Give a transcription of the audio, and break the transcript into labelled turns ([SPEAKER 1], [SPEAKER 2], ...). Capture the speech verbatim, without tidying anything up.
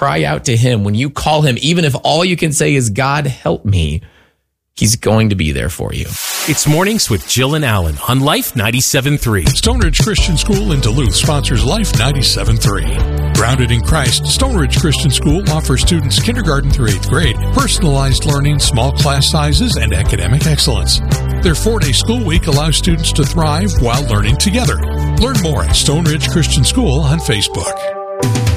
[SPEAKER 1] cry out to him, when you call him, even if all you can say is, God, help me, he's going to be there for you.
[SPEAKER 2] It's Mornings with Jill and Alan on Life ninety-seven point three.
[SPEAKER 3] Stone Ridge Christian School in Duluth sponsors Life ninety-seven point three. Grounded in Christ, Stone Ridge Christian School offers students kindergarten through eighth grade, personalized learning, small class sizes, and academic excellence. Their four-day school week allows students to thrive while learning together. Learn more at Stone Ridge Christian School on Facebook.